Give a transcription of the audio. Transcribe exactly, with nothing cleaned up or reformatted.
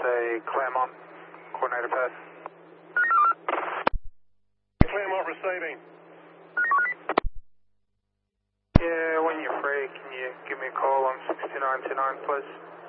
say Claremont, coordinator pass. Claremont receiving. Yeah, when you're free, can you give me a call on six two nine two nine, please?